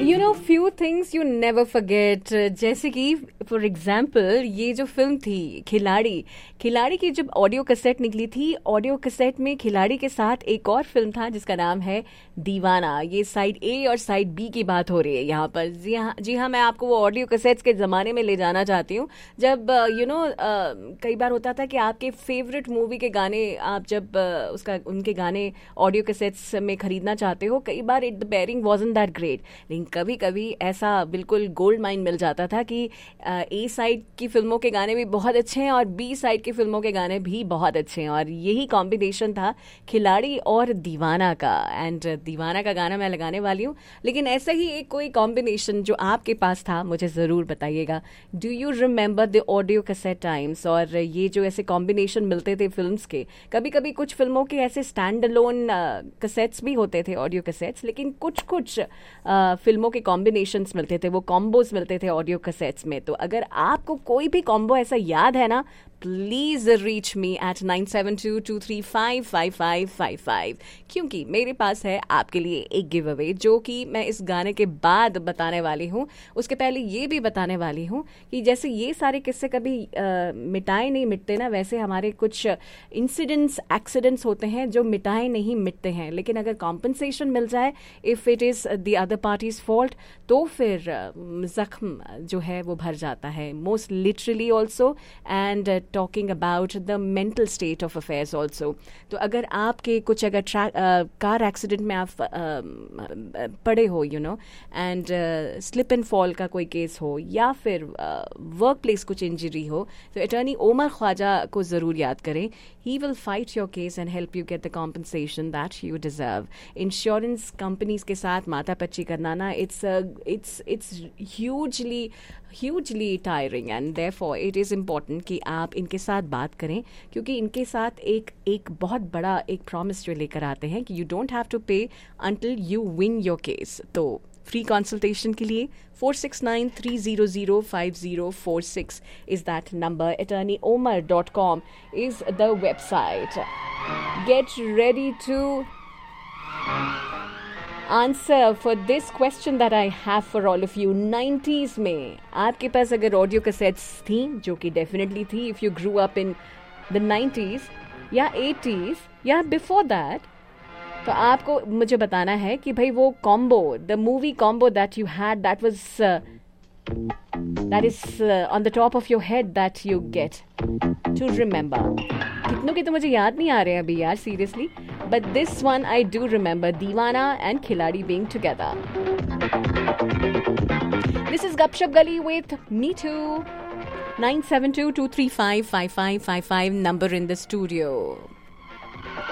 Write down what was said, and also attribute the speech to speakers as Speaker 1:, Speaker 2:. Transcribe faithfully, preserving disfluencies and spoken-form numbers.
Speaker 1: You know few things you never forget, जैसे कि for example ये जो फिल्म थी खिलाड़ी, खिलाड़ी की जब ऑडियो कैसेट निकली थी, ऑडियो कैसेट में खिलाड़ी के साथ एक और फिल्म था जिसका नाम है दीवाना। ये साइड ए और साइड बी की बात हो रही है यहाँ पर। जी हाँ जी हाँ मैं आपको वो ऑडियो कैसेट्स के ज़माने में ले जाना चाहती हूँ, जब यू नो कई बार होता था कि आपके फेवरेट मूवी के गाने आप जब uh, उसका उनके गाने ऑडियो कैसेट्स में खरीदना चाहते हो, कई बार it the pairing wasn't that great, लेकिन कभी कभी ऐसा बिल्कुल गोल्ड माइन मिल जाता था कि ए साइड की फिल्मों के गाने भी बहुत अच्छे हैं और बी साइड की फिल्मों के गाने भी बहुत अच्छे हैं, और यही कॉम्बिनेशन था खिलाड़ी और दीवाना का। एंड दीवाना का गाना मैं लगाने वाली हूँ, लेकिन ऐसा ही एक कोई कॉम्बिनेशन जो आपके पास था मुझे ज़रूर बताइएगा। Do you remember the audio cassette times? और ये जो ऐसे कॉम्बिनेशन मिलते थे फिल्म्स के, कभी कभी कुछ फिल्मों के ऐसे स्टैंड अलोन कैसेट्स भी होते थे, ऑडियो कैसेट्स, लेकिन कुछ कुछ uh, फिल्मों के कॉम्बिनेशंस मिलते थे, वो कॉम्बोज मिलते थे ऑडियो कैसेट्स में। तो अगर आपको कोई भी कॉम्बो ऐसा याद है ना, please reach me at nine seven to to three five five five five five, क्योंकि मेरे पास है आपके लिए एक गिव अवे जो कि मैं इस गाने के बाद बताने वाली हूँ। उसके पहले ये भी बताने वाली हूँ कि जैसे ये सारे किस्से कभी आ, मिटाए नहीं मिटते ना, वैसे हमारे कुछ इंसिडेंट्स एक्सीडेंट्स होते हैं जो मिटाए नहीं मिटते हैं, लेकिन अगर कॉम्पनसेशन मिल जाए if it is the other parties fault, तो फिर जख्म जो है वो भर जाता है, most literally also, and talking about the mental state of affairs also. तो अगर आपके कुछ अगर कार एक्सीडेंट में आप uh, पड़े हो, you know, and slip and fall का कोई केस हो, या फिर वर्क uh, प्लेस कुछ इंजरी हो, तो अटॉर्नी ओमर ख्वाजा को ज़रूर याद करें। He will fight your case and help you get the compensation that you deserve. Insurance companies के साथ माथापच्ची करना ना, it's it's it's hugely hugely tiring, and therefore it is important कि आप इनके साथ बात करें, क्योंकि इनके साथ एक एक बहुत बड़ा एक प्रॉमिस जो लेकर आते हैं कि यू डोंट हैव टू पे until you win your case. तो फ्री कंसल्टेशन के लिए four six nine three zero zero five zero four six is that number. attorney omar dot com is the website. Get ready to answer for this question that I have for all of you. Nineties में आपके पास अगर audio cassettes थी, जो कि definitely थी if you grew up in the nineties या eighties या before that, तो आपको मुझे बताना है कि भाई वो combo, the movie combo that you had, that was that is on the top of your head that you get to remember. कितनों के तो मुझे याद नहीं आ रहे हैं अभी यार, seriously, but this one I do remember, दीवाना एंड खिलाड़ी बीइंग टुगेदर। दिस इज गपशप गली with me to. Nine seven to to three five five five five five number in the studio.